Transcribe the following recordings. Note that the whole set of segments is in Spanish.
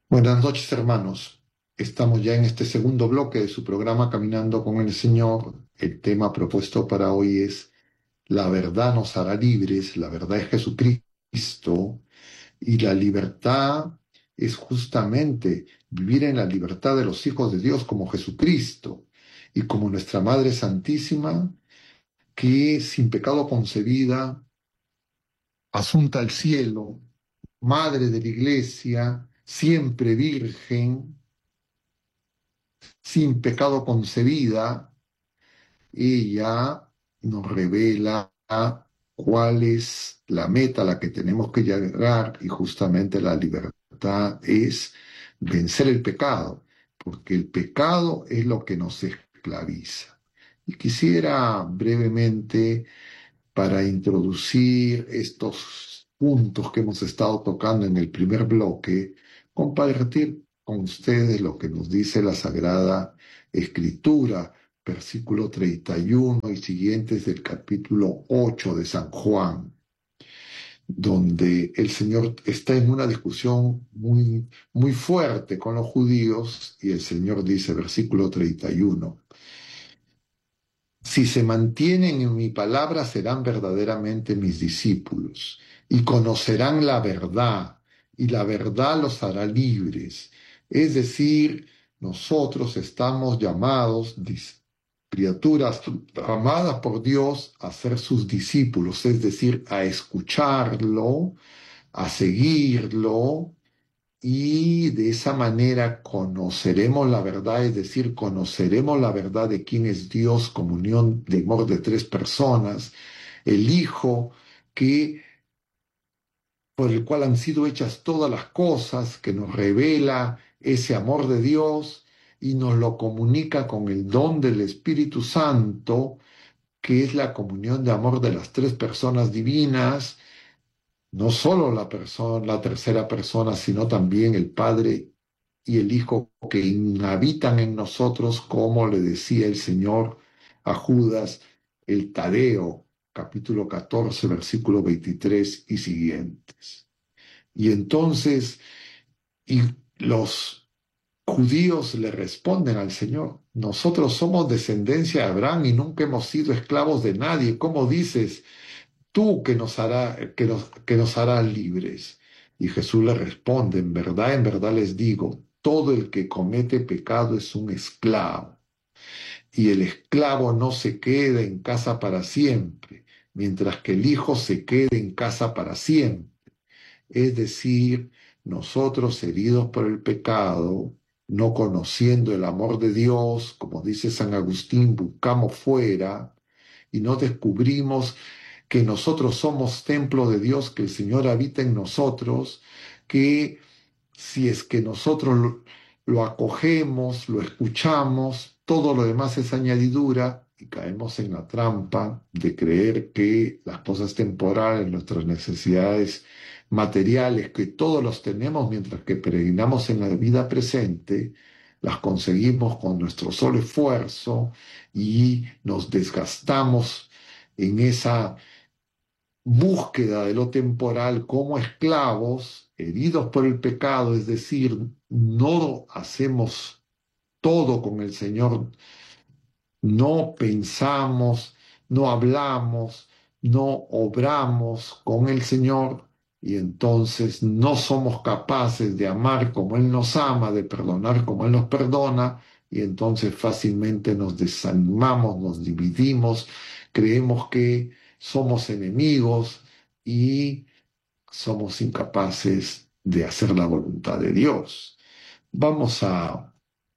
Buenas noches, hermanos. Estamos ya en este segundo bloque de su programa Caminando con el Señor. El tema propuesto para hoy es La verdad nos hará libres, la verdad es Jesucristo, y la libertad es justamente vivir en la libertad de los hijos de Dios como Jesucristo y como nuestra Madre Santísima, que sin pecado concebida, asunta al cielo, Madre de la Iglesia, siempre virgen, sin pecado concebida, ella nos revela cuál es la meta a la que tenemos que llegar, y justamente la libertad es vencer el pecado, porque el pecado es lo que nos esclaviza. Y quisiera brevemente, para introducir estos puntos que hemos estado tocando en el primer bloque, compartir con ustedes lo que nos dice la Sagrada Escritura, versículo 31 y siguientes del capítulo 8 de San Juan, donde el Señor está en una discusión muy fuerte con los judíos, y el Señor dice, versículo 31: si se mantienen en mi palabra, serán verdaderamente mis discípulos y conocerán la verdad, y la verdad los hará libres. Es decir, nosotros estamos llamados, criaturas amadas por Dios, a ser sus discípulos, es decir, a escucharlo, a seguirlo, y de esa manera conoceremos la verdad, es decir, conoceremos la verdad de quién es Dios, comunión de amor de tres personas, el Hijo que por el cual han sido hechas todas las cosas, que nos revela ese amor de Dios y nos lo comunica con el don del Espíritu Santo, que es la comunión de amor de las tres personas divinas, no solo la persona, la tercera persona, sino también el Padre y el Hijo que habitan en nosotros, como le decía el Señor a Judas, el Tadeo, capítulo 14, versículo 23 y siguientes. Y entonces, y los judíos le responden al Señor: nosotros somos descendencia de Abraham y nunca hemos sido esclavos de nadie. ¿Cómo dices tú que nos harás libres? Y Jesús le responde: en verdad les digo, todo el que comete pecado es un esclavo, y el esclavo no se queda en casa para siempre, mientras que el Hijo se quede en casa para siempre. Es decir, nosotros heridos por el pecado, no conociendo el amor de Dios, como dice San Agustín, buscamos fuera y no descubrimos que nosotros somos templo de Dios, que el Señor habita en nosotros, que si es que nosotros lo acogemos, lo escuchamos, todo lo demás es añadidura, y caemos en la trampa de creer que las cosas temporales, nuestras necesidades materiales, que todos los tenemos mientras que peregrinamos en la vida presente, las conseguimos con nuestro solo esfuerzo, y nos desgastamos en esa búsqueda de lo temporal como esclavos, heridos por el pecado, es decir, no hacemos todo con el Señor, no pensamos, no hablamos, no obramos con el Señor, y entonces no somos capaces de amar como Él nos ama, de perdonar como Él nos perdona, y entonces fácilmente nos desanimamos, nos dividimos, creemos que somos enemigos y somos incapaces de hacer la voluntad de Dios. Vamos a,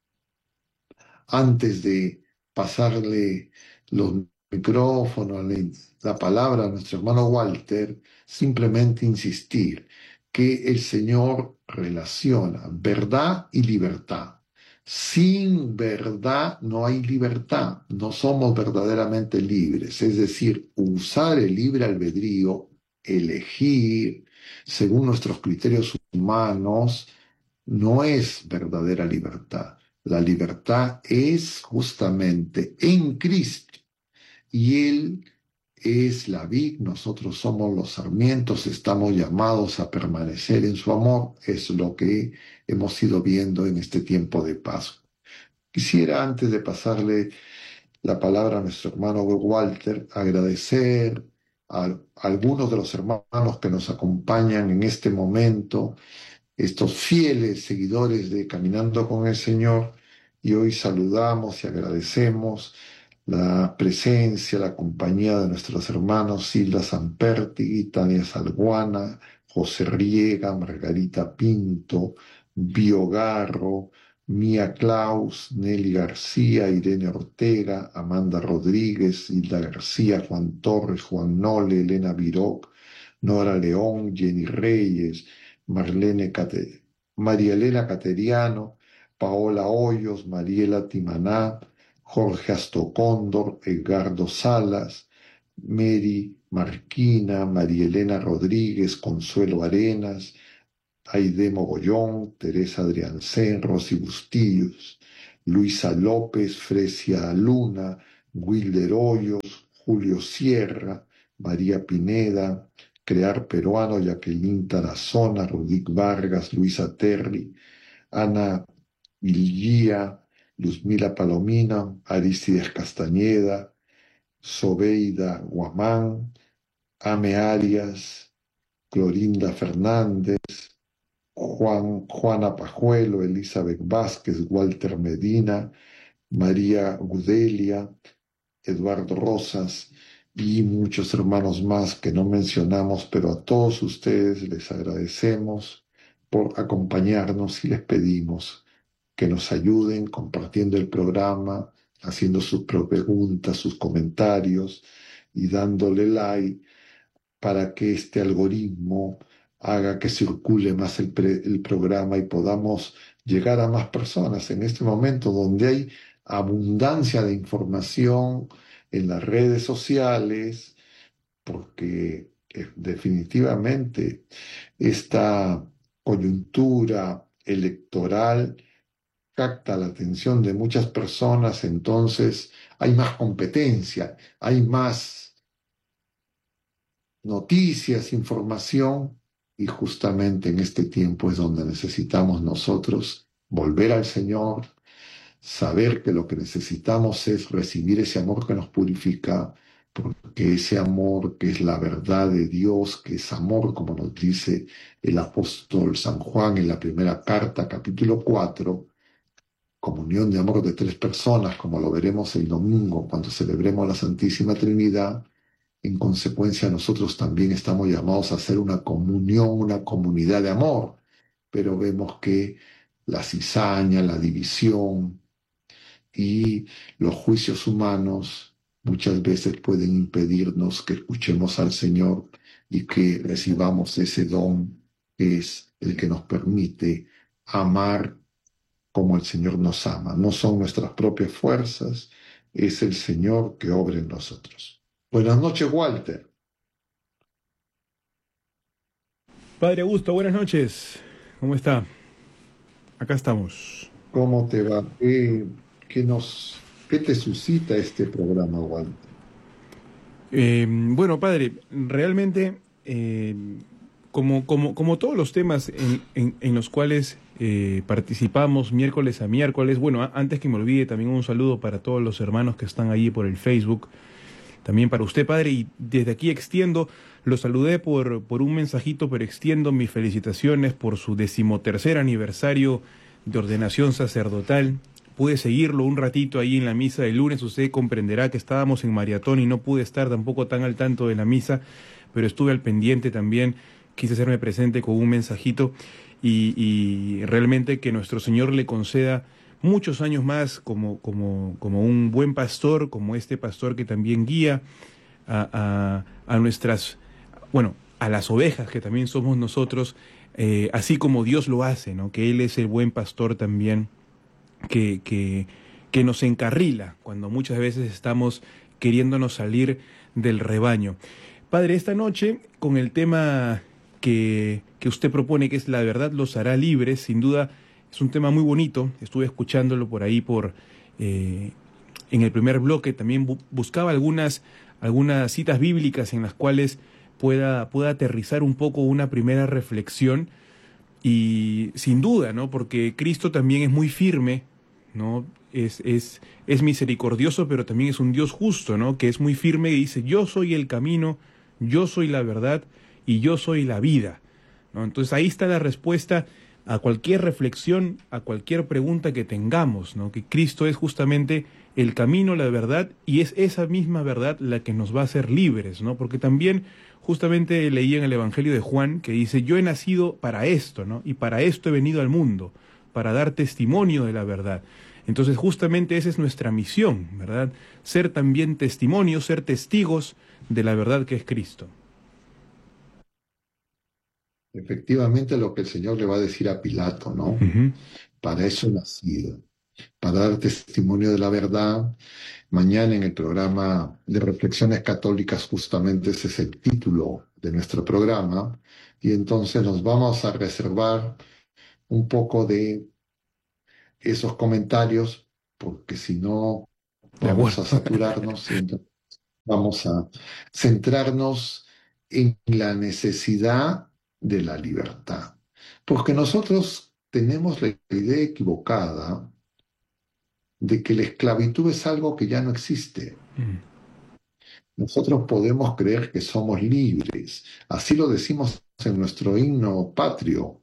antes de pasarle los micrófonos, la palabra a nuestro hermano Walter, simplemente insistir que el Señor relaciona verdad y libertad. Sin verdad no hay libertad, no somos verdaderamente libres, es decir, usar el libre albedrío, elegir según nuestros criterios humanos, no es verdadera libertad. La libertad es justamente en Cristo, y Él es la vid, nosotros somos los sarmientos, estamos llamados a permanecer en su amor, es lo que hemos ido viendo en este tiempo de Pascua. Quisiera, antes de pasarle la palabra a nuestro hermano Walter, agradecer a algunos de los hermanos que nos acompañan en este momento, estos fieles seguidores de Caminando con el Señor, y hoy saludamos y agradecemos la presencia, la compañía de nuestros hermanos Silda Samperti, Tania Salguana, José Riega, Margarita Pinto, Biogarro, Mía Claus, Nelly García, Irene Ortega, Amanda Rodríguez, Hilda García, Juan Torres, Juan Nole, Elena Viroc, Nora León, Jenny Reyes, María Elena Cateriano, Paola Hoyos, Mariela Timaná, Jorge Astocóndor, Edgardo Salas, Mary Marquina, María Elena Rodríguez, Consuelo Arenas, Aide Mogollón, Teresa Adriancén, Rosy Bustillos, Luisa López, Fresia Luna, Wilder Hoyos, Julio Sierra, María Pineda, Crear Peruano, Jacqueline Tarazona, Rudic Vargas, Luisa Terry, Ana Ilguía, Luzmila Palomina, Aristides Castañeda, Sobeida Guamán, Ame Arias, Clorinda Fernández, Juana Pajuelo, Elizabeth Vázquez, Walter Medina, María Gudelia, Eduardo Rosas y muchos hermanos más que no mencionamos, pero a todos ustedes les agradecemos por acompañarnos y les pedimos que nos ayuden compartiendo el programa, haciendo sus preguntas, sus comentarios y dándole like para que este algoritmo haga que circule más el programa y podamos llegar a más personas en este momento donde hay abundancia de información en las redes sociales, porque definitivamente esta coyuntura electoral capta la atención de muchas personas, entonces hay más competencia, hay más noticias, información, y justamente en este tiempo es donde necesitamos nosotros volver al Señor, saber que lo que necesitamos es recibir ese amor que nos purifica, porque ese amor que es la verdad de Dios, que es amor, como nos dice el apóstol San Juan en la primera carta, capítulo 4, comunión de amor de tres personas, como lo veremos el domingo cuando celebremos la Santísima Trinidad. En consecuencia, nosotros también estamos llamados a hacer una comunión, una comunidad de amor, pero vemos que la cizaña, la división y los juicios humanos muchas veces pueden impedirnos que escuchemos al Señor y que recibamos ese don que es el que nos permite amar como el Señor nos ama. No son nuestras propias fuerzas, es el Señor que obra en nosotros. Buenas noches, Walter. Padre Augusto, buenas noches. ¿Cómo está? Acá estamos. ¿Cómo te va? ¿Qué te suscita este programa, Walter? Bueno, padre, realmente, como todos los temas en los cuales participamos miércoles a miércoles, bueno, antes que me olvide, también un saludo para todos los hermanos que están ahí por el Facebook, también para usted, padre, y desde aquí extiendo, lo saludé por un mensajito, pero extiendo mis felicitaciones por su 13º aniversario de ordenación sacerdotal. Pude seguirlo un ratito ahí en la misa del lunes. Usted comprenderá que estábamos en maratón y no pude estar tampoco tan al tanto de la misa, pero estuve al pendiente también, quise hacerme presente con un mensajito y realmente que nuestro Señor le conceda muchos años más como un buen pastor, como este pastor que también guía a nuestras, bueno, a las ovejas que también somos nosotros, así como Dios lo hace, ¿no? Que Él es el buen pastor también, que nos encarrila cuando muchas veces estamos queriéndonos salir del rebaño. Padre, esta noche, con el tema que usted propone, que es la verdad los hará libres, sin duda es un tema muy bonito. Estuve escuchándolo por ahí en el primer bloque, también buscaba algunas citas bíblicas en las cuales pueda aterrizar un poco una primera reflexión y sin duda, ¿no? Porque Cristo también es muy firme, ¿no? Es misericordioso, pero también es un Dios justo, ¿no? Que es muy firme y dice, yo soy el camino, yo soy la verdad y yo soy la vida, ¿no? Entonces ahí está la respuesta a cualquier reflexión, a cualquier pregunta que tengamos, ¿no? Que Cristo es justamente el camino, la verdad, y es esa misma verdad la que nos va a hacer libres, ¿no? Porque también justamente leí en el Evangelio de Juan que dice, yo he nacido para esto, ¿no? Y para esto he venido al mundo, para dar testimonio de la verdad. Entonces justamente esa es nuestra misión, ¿verdad? Ser también testimonios, ser testigos de la verdad que es Cristo. Efectivamente, lo que el Señor le va a decir a Pilato, ¿no? Ujú. Para eso he nacido, para dar testimonio de la verdad. Mañana en el programa de Reflexiones Católicas, justamente ese es el título de nuestro programa. Y entonces nos vamos a reservar un poco de esos comentarios, porque si no De vamos acuerdo. a saturarnos y entonces vamos a centrarnos en la necesidad de la libertad. Porque nosotros tenemos la idea equivocada de que la esclavitud es algo que ya no existe. Mm. Nosotros podemos creer que somos libres, así lo decimos en nuestro himno patrio,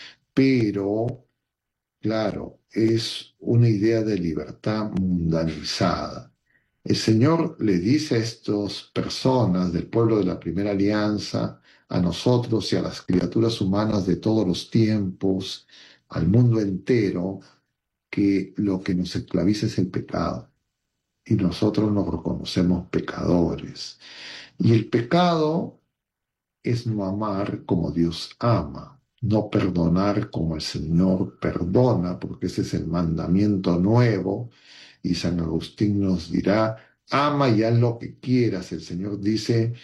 pero claro, es una idea de libertad mundanizada. El Señor le dice a estas personas del pueblo de la primera alianza, a nosotros y a las criaturas humanas de todos los tiempos, al mundo entero, que lo que nos esclaviza es el pecado. Y nosotros nos reconocemos pecadores. Y el pecado es no amar como Dios ama, no perdonar como el Señor perdona, porque ese es el mandamiento nuevo. Y San Agustín nos dirá, ama y haz lo que quieras. El Señor dice,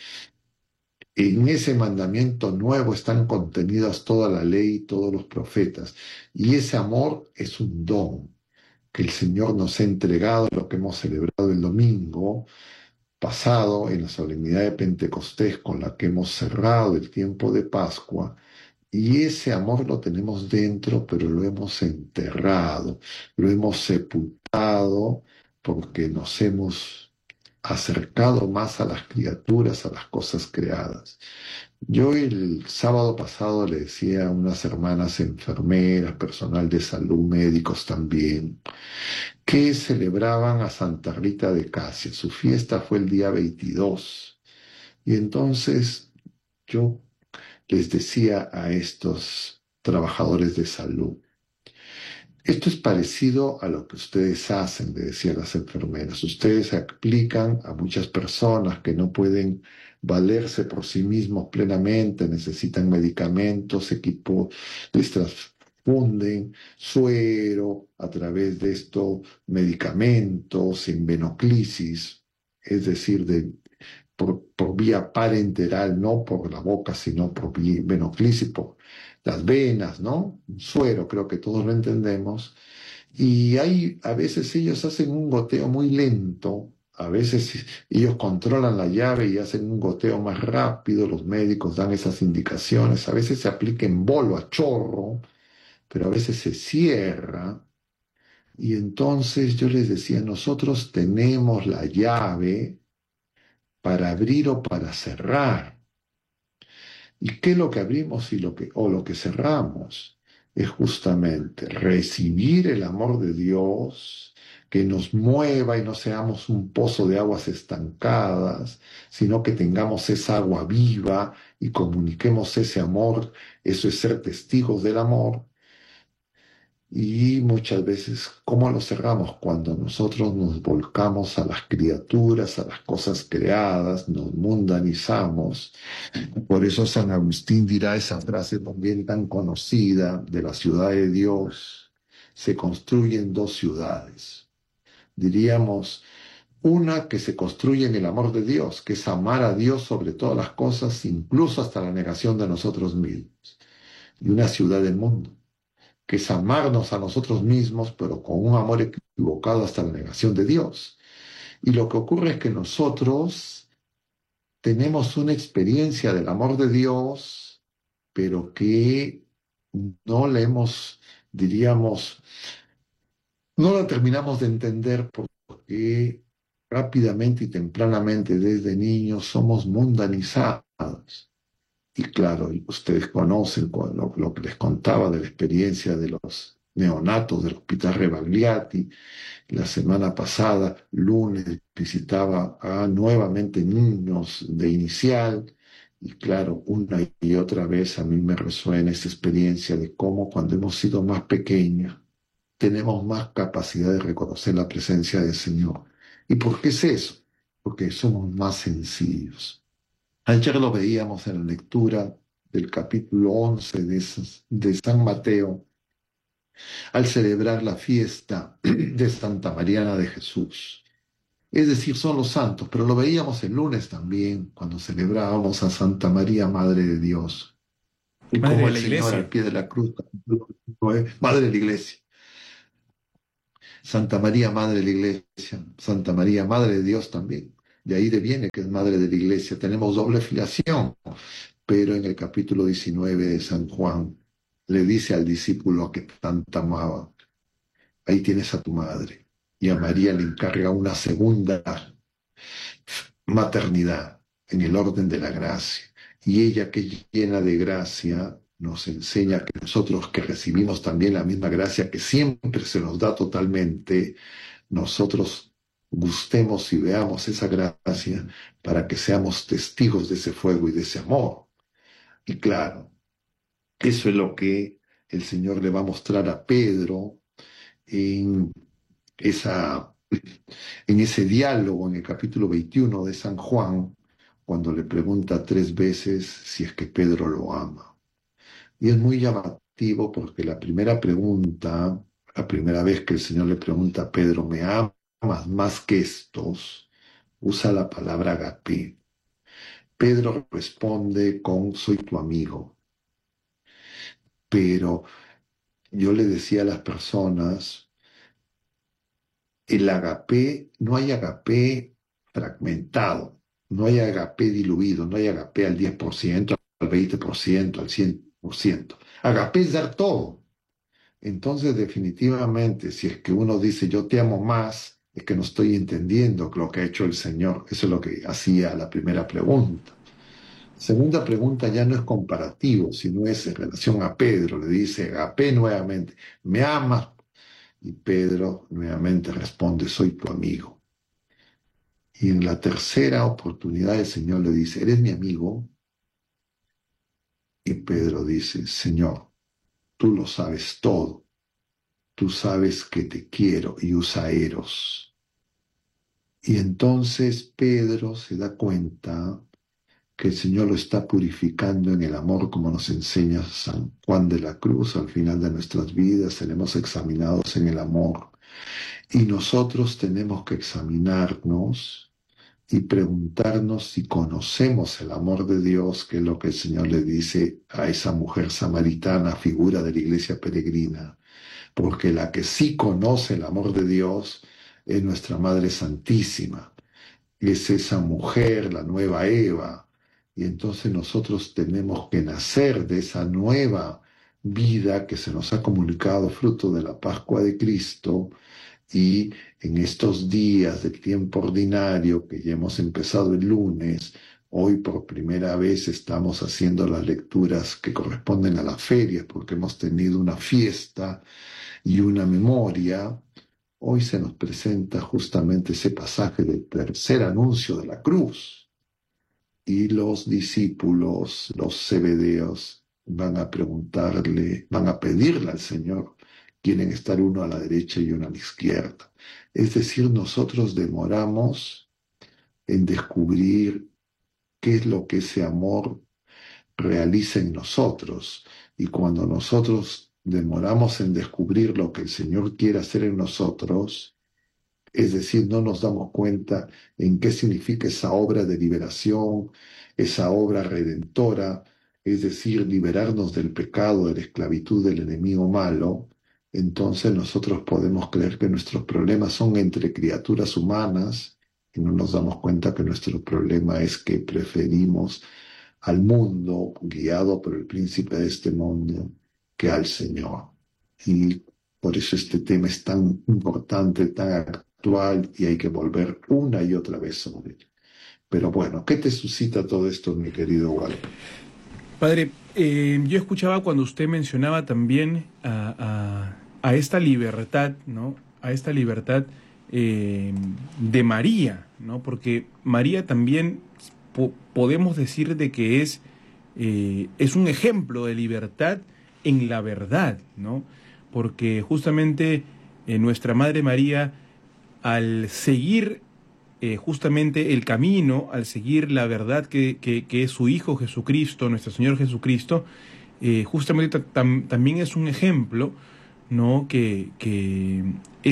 en ese mandamiento nuevo están contenidas toda la ley y todos los profetas. Y ese amor es un don que el Señor nos ha entregado, lo que hemos celebrado el domingo pasado en la solemnidad de Pentecostés con la que hemos cerrado el tiempo de Pascua. Y ese amor lo tenemos dentro, pero lo hemos enterrado, lo hemos sepultado porque nos hemos acercado más a las criaturas, a las cosas creadas. Yo el sábado pasado le decía a unas hermanas enfermeras, personal de salud, médicos también, que celebraban a Santa Rita de Casia. Su fiesta fue el día 22. Y entonces yo les decía a estos trabajadores de salud, esto es parecido a lo que ustedes hacen, le decía a las enfermeras. Ustedes aplican a muchas personas que no pueden valerse por sí mismos plenamente, necesitan medicamentos, equipo, les transfunden suero a través de estos medicamentos en venoclisis, es decir, por vía parenteral, no por la boca, sino por vía venoclisis, por las venas, ¿no? Un suero, creo que todos lo entendemos. Y hay, a veces ellos hacen un goteo muy lento, a veces ellos controlan la llave y hacen un goteo más rápido, los médicos dan esas indicaciones, a veces se aplica en bolo a chorro, pero a veces se cierra. Y entonces yo les decía, nosotros tenemos la llave para abrir o para cerrar. ¿Y qué es lo que abrimos y lo que cerramos? Es justamente recibir el amor de Dios, que nos mueva y no seamos un pozo de aguas estancadas, sino que tengamos esa agua viva y comuniquemos ese amor. Eso es ser testigos del amor. Y muchas veces, ¿cómo lo cerramos? Cuando nosotros nos volcamos a las criaturas, a las cosas creadas, nos mundanizamos. Por eso San Agustín dirá esa frase también tan conocida de la ciudad de Dios. Se construyen dos ciudades. Diríamos, una que se construye en el amor de Dios, que es amar a Dios sobre todas las cosas, incluso hasta la negación de nosotros mismos. Y una ciudad del mundo que es amarnos a nosotros mismos, pero con un amor equivocado hasta la negación de Dios. Y lo que ocurre es que nosotros tenemos una experiencia del amor de Dios, pero que no la hemos, diríamos, no la terminamos de entender porque rápidamente y tempranamente desde niños somos mundanizados. Y claro, y ustedes conocen lo que les contaba de la experiencia de los neonatos del Hospital Rebagliati. La semana pasada, lunes, visitaba a nuevamente niños de inicial. Y claro, una y otra vez a mí me resuena esa experiencia de cómo cuando hemos sido más pequeños tenemos más capacidad de reconocer la presencia del Señor. ¿Y por qué es eso? Porque somos más sencillos. Ayer lo veíamos en la lectura del capítulo 11 de San Mateo, al celebrar la fiesta de Santa Mariana de Jesús. Es decir, son los santos, pero lo veíamos el lunes también, cuando celebrábamos a Santa María, Madre de Dios. Y Madre como de el la Señor al iglesia. pie de la cruz, Madre de la Iglesia. Santa María, Madre de la Iglesia. Santa María, Madre de Dios también. De ahí viene que es Madre de la Iglesia. Tenemos doble filiación, pero en el capítulo 19 de San Juan le dice al discípulo que tanto amaba, ahí tienes a tu madre. Y a María le encarga una segunda maternidad en el orden de la gracia. Y ella que es llena de gracia nos enseña que nosotros que recibimos también la misma gracia que siempre se nos da totalmente, nosotros gustemos y veamos esa gracia para que seamos testigos de ese fuego y de ese amor. Y claro, eso es lo que el Señor le va a mostrar a Pedro en esa en ese diálogo en el capítulo 21 de San Juan, cuando le pregunta 3 veces si es que Pedro lo ama. Y es muy llamativo porque la primera pregunta, la primera vez que el Señor le pregunta a Pedro, ¿me amas más que estos? Usa la palabra agapé. Pedro responde con soy tu amigo. Pero yo le decía a las personas, el agapé, no hay agapé fragmentado, no hay agapé diluido, no hay agapé al 10%, al 20%, al 100%. Agapé es dar todo. Entonces, definitivamente, si es que uno dice yo te amo más, es que no estoy entendiendo lo que ha hecho el Señor. Eso es lo que hacía la primera pregunta. Segunda pregunta ya no es comparativo, sino es en relación a Pedro. Le dice agapé nuevamente, ¿me amas? Y Pedro nuevamente responde, soy tu amigo. Y en la tercera oportunidad el Señor le dice, ¿eres mi amigo? Y Pedro dice, Señor, tú lo sabes todo. Tú sabes que te quiero y usa eros. Y entonces Pedro se da cuenta que el Señor lo está purificando en el amor, como nos enseña San Juan de la Cruz. Al final de nuestras vidas seremos examinados en el amor. Y nosotros tenemos que examinarnos y preguntarnos si conocemos el amor de Dios, que es lo que el Señor le dice a esa mujer samaritana, figura de la iglesia peregrina, porque la que sí conoce el amor de Dios es nuestra Madre Santísima, es esa mujer, la nueva Eva, y entonces nosotros tenemos que nacer de esa nueva vida que se nos ha comunicado fruto de la Pascua de Cristo. Y en estos días del tiempo ordinario, que ya hemos empezado el lunes, hoy por primera vez estamos haciendo las lecturas que corresponden a las ferias, porque hemos tenido una fiesta y una memoria. Hoy se nos presenta justamente ese pasaje del tercer anuncio de la cruz. Y los discípulos, los zebedeos, van a preguntarle, van a pedirle al Señor, quieren estar uno a la derecha y uno a la izquierda. Es decir, nosotros demoramos en descubrir qué es lo que ese amor realiza en nosotros. Y cuando nosotros demoramos en descubrir lo que el Señor quiere hacer en nosotros, es decir, no nos damos cuenta en qué significa esa obra de liberación, esa obra redentora, es decir, liberarnos del pecado, de la esclavitud del enemigo malo. Entonces nosotros podemos creer que nuestros problemas son entre criaturas humanas y no nos damos cuenta que nuestro problema es que preferimos al mundo guiado por el príncipe de este mundo que al Señor. Y por eso este tema es tan importante, tan actual y hay que volver una y otra vez sobre él. Pero bueno, ¿qué te suscita todo esto, mi querido Walter? Padre, yo escuchaba cuando usted mencionaba también a esta libertad, ¿no? A esta libertad de María, ¿no? Porque María también podemos decir de que es un ejemplo de libertad en la verdad, ¿no? Porque justamente nuestra Madre María, al seguir justamente el camino, al seguir la verdad que es su Hijo Jesucristo, nuestro Señor Jesucristo, justamente también es un ejemplo, ¿no? Que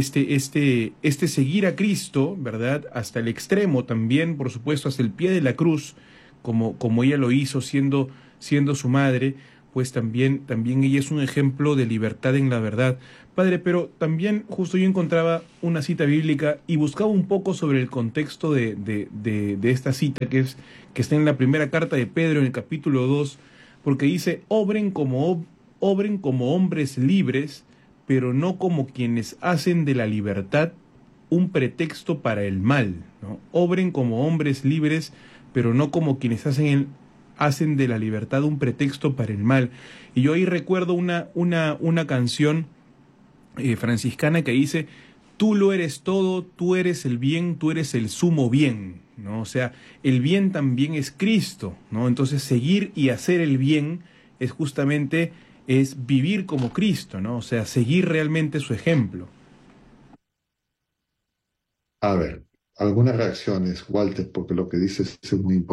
este seguir a Cristo, ¿verdad? Hasta el extremo también, por supuesto, hasta el pie de la cruz, como ella lo hizo siendo su madre, pues también ella es un ejemplo de libertad en la verdad. Padre, pero también justo yo encontraba una cita bíblica y buscaba un poco sobre el contexto de esta cita que está en la primera carta de Pedro en el capítulo 2, porque dice, obren como hombres libres, pero no como quienes hacen de la libertad un pretexto para el mal, ¿no? Obren como hombres libres, pero no como quienes hacen de la libertad un pretexto para el mal. Y yo ahí recuerdo una canción franciscana que dice, tú lo eres todo, tú eres el bien, tú eres el sumo bien, ¿no? O sea, el bien también es Cristo, ¿no? Entonces seguir y hacer el bien es justamente es vivir como Cristo, ¿no? O sea, seguir realmente su ejemplo. A ver, algunas reacciones, Walter, porque lo que dices es muy importante.